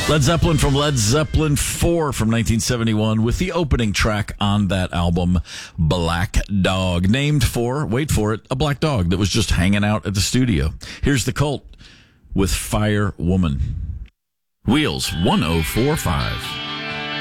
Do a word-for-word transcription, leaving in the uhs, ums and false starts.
Led Zeppelin from Led Zeppelin four from nineteen seventy-one with the opening track on that album, Black Dog, named for, wait for it, a black dog that was just hanging out at the studio. Here's The Cult with Fire Woman. Wheels one oh four point five.